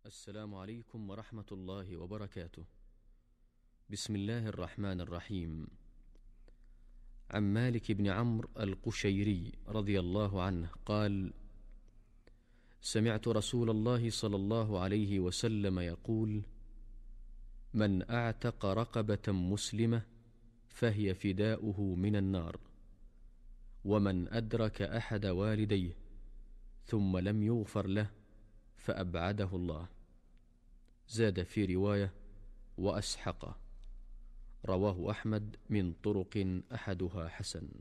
السلام عليكم ورحمة الله وبركاته. بسم الله الرحمن الرحيم. عن مالك بن عمرو القشيري رضي الله عنه قال: سمعت رسول الله صلى الله عليه وسلم يقول: من أعتق رقبة مسلمة فهي فداؤه من النار، ومن أدرك أحد والديه ثم لم يغفر له فأبعده الله. زاد في رواية: وأسحقه. رواه أحمد من طرق أحدها حسن.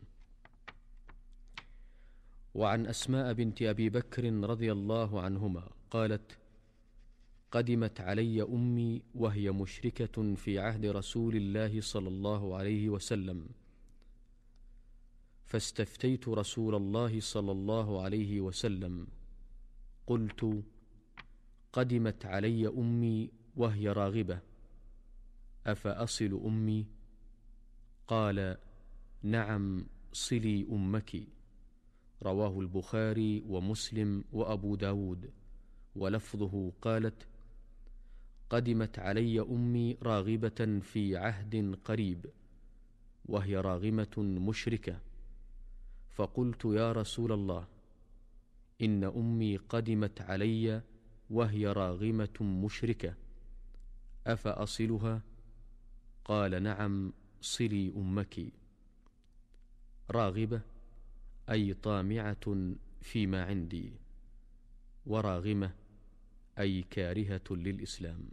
وعن أسماء بنت أبي بكر رضي الله عنهما قالت: قدمت علي أمي وهي مشركة في عهد رسول الله صلى الله عليه وسلم، فاستفتيت رسول الله صلى الله عليه وسلم، قلت: قدمت علي أمي وهي راغبة، أفأصل أمي؟ قال: نعم، صلي أمك. رواه البخاري ومسلم وأبو داود، ولفظه قالت: قدمت علي أمي راغبة في عهد قريب، وهي راغمة مشركة، فقلت: يا رسول الله، إن أمي قدمت علي وهي راغمة مشركة، أفأصلها؟ قال: نعم، صلي أمك. راغبة أي طامعة فيما عندي، وراغمة أي كارهة للإسلام.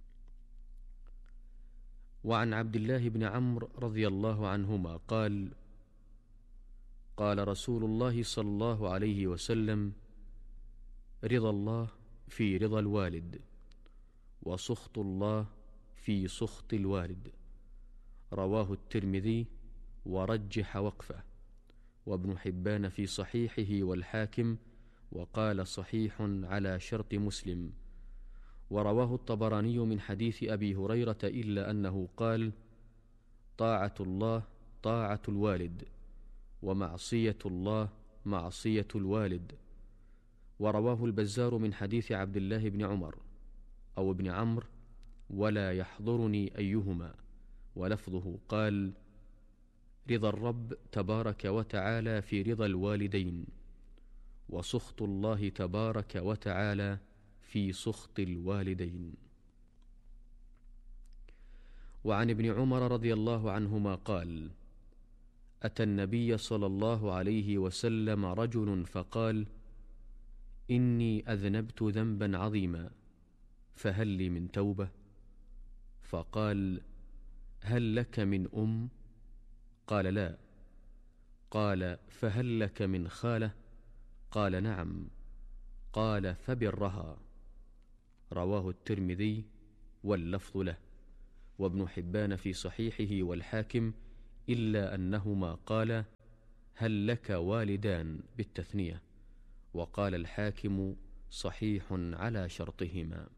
وعن عبد الله بن عمرو رضي الله عنهما قال: قال رسول الله صلى الله عليه وسلم: رضا الله في رضا الوالد، وسخط الله في سخط الوالد. رواه الترمذي ورجح وقفه، وابن حبان في صحيحه، والحاكم وقال صحيح على شرط مسلم. ورواه الطبراني من حديث أبي هريرة إلا أنه قال: طاعة الله طاعة الوالد، ومعصية الله معصية الوالد. ورواه البزار من حديث عبد الله بن عمر أو ابن عمرو، ولا يحضرني أيهما، ولفظه قال: رضا الرب تبارك وتعالى في رضا الوالدين، وسخط الله تبارك وتعالى في سخط الوالدين. وعن ابن عمر رضي الله عنهما قال: أتى النبي صلى الله عليه وسلم رجل فقال: إني أذنبت ذنبا عظيما، فهل لي من توبة؟ فقال: هل لك من أم؟ قال: لا. قال: فهل لك من خالة؟ قال: نعم. قال: فبرها. رواه الترمذي واللفظ له، وابن حبان في صحيحه، والحاكم، إلا أنهما قال: هل لك والدان بالتثنية. وقال الحاكم: صحيح على شرطهما.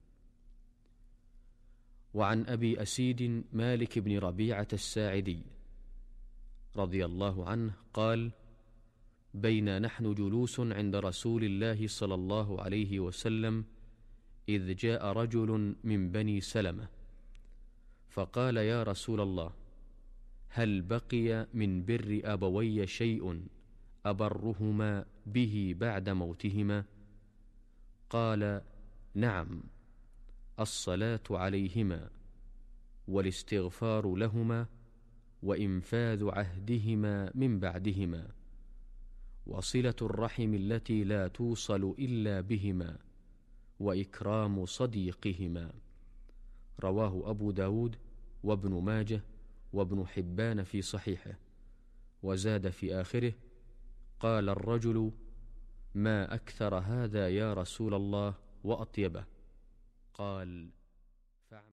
وعن أبي أسيد مالك بن ربيعة الساعدي رضي الله عنه قال: بينا نحن جلوس عند رسول الله صلى الله عليه وسلم إذ جاء رجل من بني سلمة فقال: يا رسول الله، هل بقي من بر أبوي شيء أبرهما به بعد موتهما؟ قال: نعم، الصلاة عليهما، والاستغفار لهما، وإنفاذ عهدهما من بعدهما، وصلة الرحم التي لا توصل إلا بهما، وإكرام صديقهما. رواه أبو داود وابن ماجه وابن حبان في صحيحه. وزاد في آخره: قال الرجل: ما أكثر هذا يا رسول الله وأطيبه. قال: